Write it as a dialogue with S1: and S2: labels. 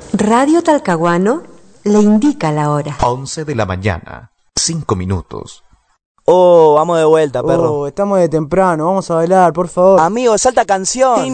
S1: Radio Talcahuano le indica la hora.
S2: 11 de la mañana, 5 minutos.
S3: Oh, vamos de vuelta, perro.
S4: Oh, estamos de temprano, vamos a bailar, por favor.
S3: Amigo, salta canción.